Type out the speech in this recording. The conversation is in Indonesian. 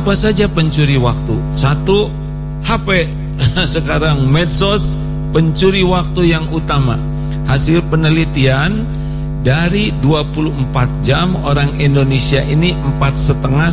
Apa saja pencuri waktu? Satu, HP. Sekarang medsos pencuri waktu yang utama. Hasil penelitian, dari 24 jam orang Indonesia ini 4,5